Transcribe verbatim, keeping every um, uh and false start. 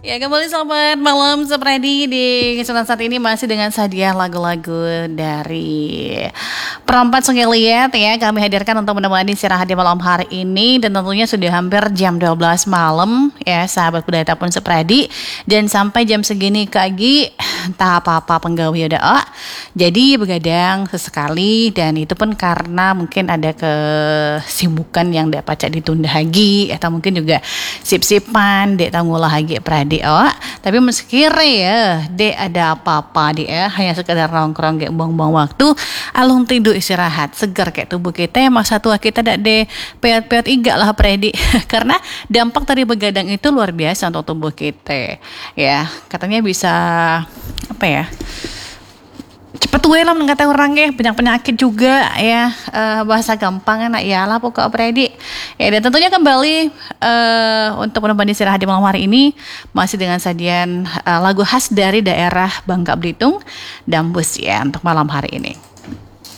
Ya, kembali selamat malam Sepredi. Di kesempatan saat ini masih dengan sajian lagu-lagu dari Perempat Sungai Liat ya. Kami hadirkan untuk menemani istirahat di malam hari ini. Dan tentunya sudah hampir jam dua belas malam ya, sahabat budaya pun Sepredi. Dan sampai jam segini kagi tak apa-apa penggawe doa. Jadi begadang sesekali, dan itu pun karena mungkin ada kesibukan yang dapat ditunda lagi, atau mungkin juga sip-sipan dek tangulah lagi pradi oh. Tapi meski ya dek ada apa-apa dia hanya sekedar nongkrong kayak buang-buang waktu, alung tidur istirahat segar kayak tubuh kita. Masa tua kita dak de peot-peot iga lah predi karena dampak dari begadang itu luar biasa untuk tubuh kita ya. Katanya bisa apa ya, cepet tua lah kata orang ya, banyak penyakit juga ya, uh, bahasa gampang enak ya lah pokok predi ya. Dan tentunya kembali uh, untuk menemani istirahat di malam hari ini masih dengan sajian uh, lagu khas dari daerah Bangka Belitung, Dambus ya untuk malam hari ini.